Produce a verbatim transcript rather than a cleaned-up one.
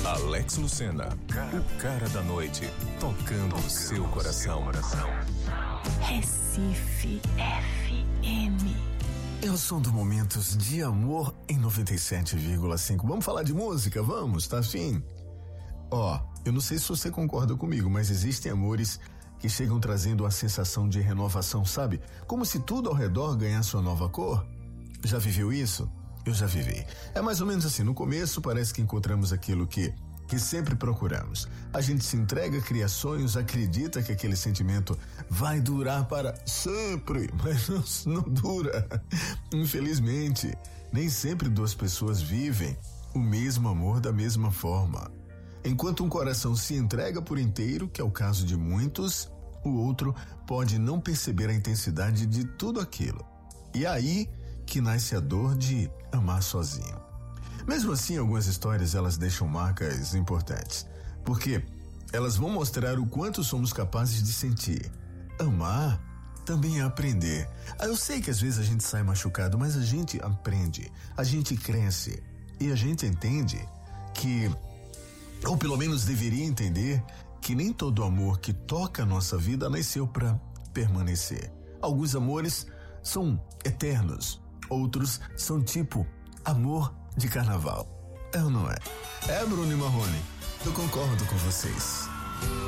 Alex Lucena, o cara da noite, tocando o seu coração. Recife F M. É o som do Momentos de Amor em noventa e sete vírgula cinco. Vamos falar de música? Vamos, tá afim? Ó, eu não sei se você concorda comigo, mas existem amores que chegam trazendo a sensação de renovação, sabe? Como se tudo ao redor ganhasse uma nova cor. Já viveu isso? Eu já vivi. É mais ou menos assim, no começo parece que encontramos aquilo que, que sempre procuramos. A gente se entrega, cria sonhos, acredita que aquele sentimento vai durar para sempre, mas não, não dura. Infelizmente, nem sempre duas pessoas vivem o mesmo amor da mesma forma. Enquanto um coração se entrega por inteiro, que é o caso de muitos, o outro pode não perceber a intensidade de tudo aquilo. E aí que nasce a dor de amar sozinho. Mesmo assim, algumas histórias elas deixam marcas importantes, porque elas vão mostrar o quanto somos capazes de sentir. Amar também é aprender. Ah, eu sei que às vezes a gente sai machucado, mas a gente aprende, a gente cresce e a gente entende que, ou pelo menos deveria entender, que nem todo amor que toca a nossa vida nasceu para permanecer. Alguns amores são eternos, outros são tipo amor de carnaval. É ou não é? É, Bruno e Marrone, eu concordo com vocês.